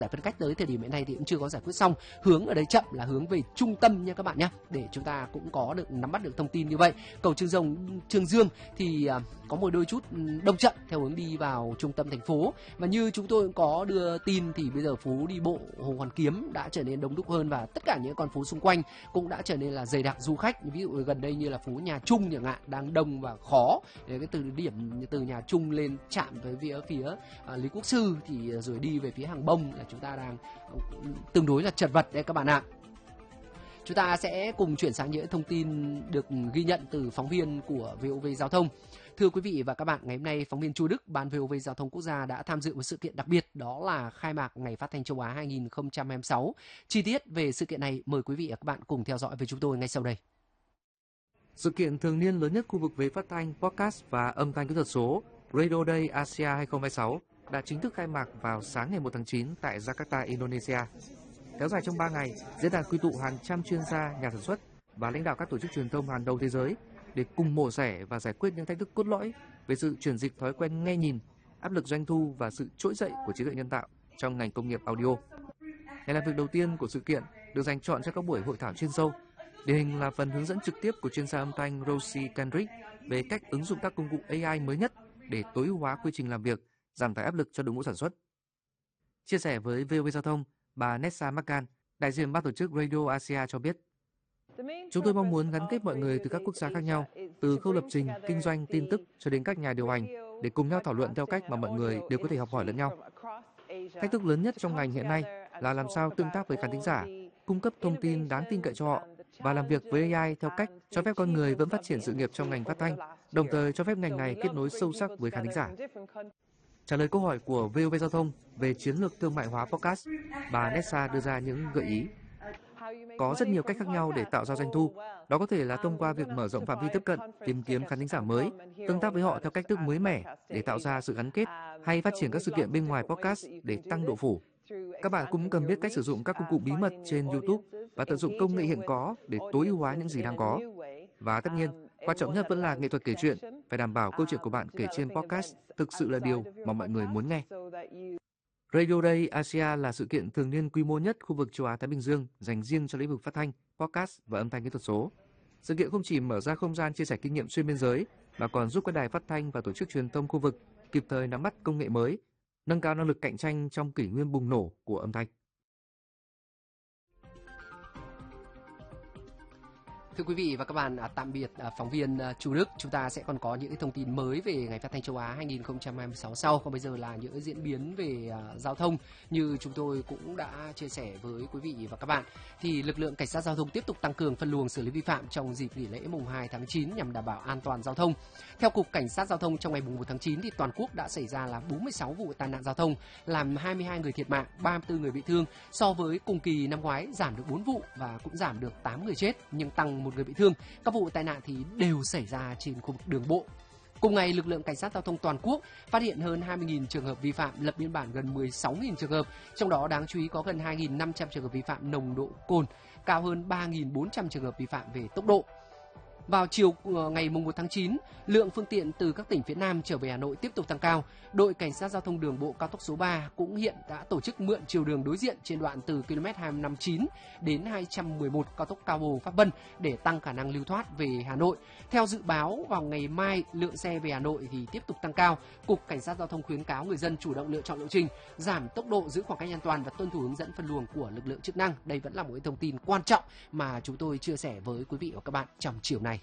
Giải phân cách tới thời điểm hiện nay thì cũng chưa có giải quyết xong. Hướng ở đây chậm là hướng về trung tâm nha các bạn nhé, để chúng ta cũng có được nắm bắt được thông tin như vậy. Cầu Trương Dương thì có một đôi chút đông chậm theo hướng đi vào trung tâm thành phố. Và như chúng tôi cũng có đưa tin thì bây giờ phố đi bộ Hồ Hoàn Kiếm đã trở nên đông đúc hơn, và tất cả những con phố xung quanh cũng đã trở nên là dày đặc du khách. Ví dụ gần đây như là phố Nhà Trung chẳng hạn, đang đông và khó để cái từ điểm từ Nhà Trung lên chạm với phía Lý Quốc Sư thì rồi đi về phía Hàng Bông là chúng ta đang tương đối là chật vật đấy các bạn ạ. Chúng ta sẽ cùng chuyển sang những thông tin được ghi nhận từ phóng viên của VOV Giao thông. Thưa quý vị và các bạn, ngày hôm nay phóng viên Chu Đức, Ban VOV Giao thông Quốc gia đã tham dự một sự kiện đặc biệt, đó là khai mạc Ngày Phát thanh Châu Á 2026. Chi tiết về sự kiện này mời quý vị và các bạn cùng theo dõi với chúng tôi ngay sau đây. Sự kiện thường niên lớn nhất khu vực về phát thanh, podcast và âm thanh kỹ thuật số Radio Day Asia 2026 đã chính thức khai mạc vào sáng ngày 1 tháng 9 tại Jakarta, Indonesia. Kéo dài trong 3 ngày, diễn đàn quy tụ hàng trăm chuyên gia, nhà sản xuất và lãnh đạo các tổ chức truyền thông hàng đầu thế giới để cùng mổ xẻ và giải quyết những thách thức cốt lõi về sự chuyển dịch thói quen nghe nhìn, áp lực doanh thu và sự trỗi dậy của trí tuệ nhân tạo trong ngành công nghiệp audio. Ngày làm việc đầu tiên của sự kiện được dành chọn cho các buổi hội thảo chuyên sâu. Điển hình là phần hướng dẫn trực tiếp của chuyên gia âm thanh Rosie Kendrick về cách ứng dụng các công cụ AI mới nhất để tối ưu hóa quy trình làm việc, giảm tải áp lực cho đội ngũ sản xuất. Chia sẻ với VOV Giao thông, bà Nessa Makan, đại diện ban tổ chức Radio Asia cho biết, chúng tôi mong muốn gắn kết mọi người từ các quốc gia khác nhau, từ khâu lập trình, kinh doanh, tin tức cho đến các nhà điều hành, để cùng nhau thảo luận theo cách mà mọi người đều có thể học hỏi lẫn nhau. Thách thức lớn nhất trong ngành hiện nay là làm sao tương tác với khán thính giả, cung cấp thông tin đáng tin cậy cho họ và làm việc với AI theo cách cho phép con người vẫn phát triển sự nghiệp trong ngành phát thanh, đồng thời cho phép ngành này kết nối sâu sắc với khán thính giả. Trả lời câu hỏi của VOV Giao thông về chiến lược thương mại hóa podcast, bà Nessa đưa ra những gợi ý. Có rất nhiều cách khác nhau để tạo ra doanh thu. Đó có thể là thông qua việc mở rộng phạm vi tiếp cận, tìm kiếm khán thính giả mới, tương tác với họ theo cách thức mới mẻ để tạo ra sự gắn kết, hay phát triển các sự kiện bên ngoài podcast để tăng độ phủ. Các bạn cũng cần biết cách sử dụng các công cụ bí mật trên YouTube và tận dụng công nghệ hiện có để tối ưu hóa những gì đang có. Và tất nhiên, quan trọng nhất vẫn là nghệ thuật kể chuyện, phải đảm bảo câu chuyện của bạn kể trên podcast thực sự là điều mà mọi người muốn nghe. Radio Day Asia là sự kiện thường niên quy mô nhất khu vực châu Á-Thái Bình Dương dành riêng cho lĩnh vực phát thanh, podcast và âm thanh kỹ thuật số. Sự kiện không chỉ mở ra không gian chia sẻ kinh nghiệm xuyên biên giới, mà còn giúp các đài phát thanh và tổ chức truyền thông khu vực kịp thời nắm bắt công nghệ mới, nâng cao năng lực cạnh tranh trong kỷ nguyên bùng nổ của âm thanh. Thưa quý vị và các bạn, tạm biệt phóng viên Chu Đức. Chúng ta sẽ còn có những thông tin mới về Ngày Phát thanh Châu Á 2026 sau. Còn bây giờ là những diễn biến về giao thông. Như chúng tôi cũng đã chia sẻ với quý vị và các bạn, thì lực lượng cảnh sát giao thông tiếp tục tăng cường phân luồng xử lý vi phạm trong dịp nghỉ lễ mùng 2 tháng 9 nhằm đảm bảo an toàn giao thông. Theo Cục Cảnh sát Giao thông, trong ngày mùng 1 tháng 9 thì toàn quốc đã xảy ra là 46 vụ tai nạn giao thông, làm 22 người thiệt mạng, 34 người bị thương. So với cùng kỳ năm ngoái giảm được 4 vụ và cũng giảm được 8 người chết, nhưng tăng 1 người bị thương. Các vụ tai nạn thì đều xảy ra trên khu vực đường bộ. Cùng ngày, lực lượng cảnh sát giao thông toàn quốc phát hiện hơn 20.000 trường hợp vi phạm, lập biên bản gần 16.000 trường hợp, trong đó đáng chú ý có gần 2.500 trường hợp vi phạm nồng độ cồn, cao hơn 3.400 trường hợp vi phạm về tốc độ. Vào chiều ngày 1 tháng 9, lượng phương tiện từ các tỉnh phía Nam trở về Hà Nội tiếp tục tăng cao. Đội Cảnh sát Giao thông Đường bộ cao tốc số 3 cũng hiện đã tổ chức mượn chiều đường đối diện trên đoạn từ km 259 đến 211 cao tốc Cao Bồ - Pháp Vân để tăng khả năng lưu thoát về Hà Nội. Theo dự báo, vào ngày mai, lượng xe về Hà Nội thì tiếp tục tăng cao. Cục Cảnh sát Giao thông khuyến cáo người dân chủ động lựa chọn lộ trình, giảm tốc độ, giữ khoảng cách an toàn và tuân thủ hướng dẫn phân luồng của lực lượng chức năng. Đây vẫn là một thông tin quan trọng mà chúng tôi chia sẻ với quý vị và các bạn trong chiều nay.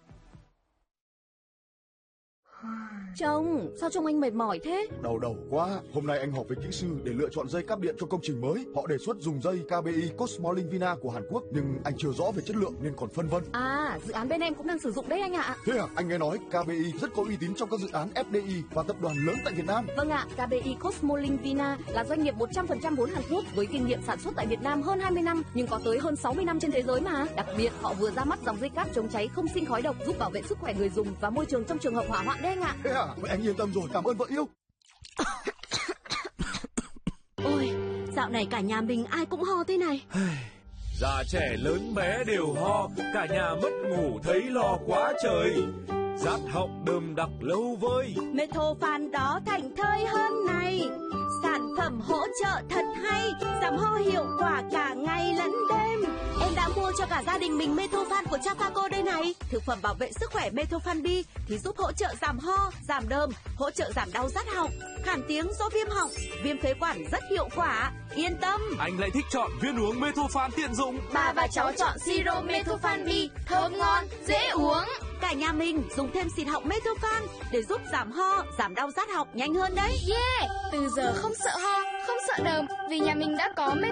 Chồng, sao trông anh mệt mỏi thế? Đau đầu quá. Hôm nay anh họp với kỹ sư để lựa chọn dây cáp điện cho công trình mới. Họ đề xuất dùng dây KBI Cosmolink Vina của Hàn Quốc, nhưng anh chưa rõ về chất lượng nên còn phân vân. À, dự án bên em cũng đang sử dụng đấy anh ạ. Thế à? Anh nghe nói KBI rất có uy tín trong các dự án FDI và tập đoàn lớn tại Việt Nam. Vâng ạ, KBI Cosmolink Vina là doanh nghiệp 100% vốn Hàn Quốc với kinh nghiệm sản xuất tại Việt Nam hơn 20 năm, nhưng có tới hơn 60 năm trên thế giới mà. Đặc biệt, họ vừa ra mắt dòng dây cáp chống cháy không sinh khói độc, giúp bảo vệ sức khỏe người dùng và môi trường trong trường hợp hỏa hoạn đấy anh ạ. Thế à? Vậy anh yên tâm rồi, cảm ơn vợ yêu. Ôi, dạo này cả nhà mình ai cũng ho thế này. Già trẻ lớn bé đều ho, cả nhà mất ngủ thấy lo quá trời. rát họng đơm đặc lâu vơi. Metophan đó thành thơi hơn này. Sản phẩm hỗ trợ thật hay, giảm ho hiệu quả cả ngày lẫn đêm. Em đã mua cho cả gia đình mình Metophan của Trafaco đây này. Thực phẩm bảo vệ sức khỏe Metophan B thì giúp hỗ trợ giảm ho, giảm đờm, hỗ trợ giảm đau rát họng, khản tiếng do viêm họng, viêm phế quản rất hiệu quả. Yên tâm. Anh lại thích chọn viên uống Metophan tiện dụng. Bà và cháu chọn siro Metophan B, thơm ngon, dễ uống. Cả nhà mình dùng thêm xịt họng Metophan để giúp giảm ho, giảm đau rát họng nhanh hơn đấy. Yeah, từ giờ không sợ ho, không sợ đờm vì nhà mình đã có Metophan.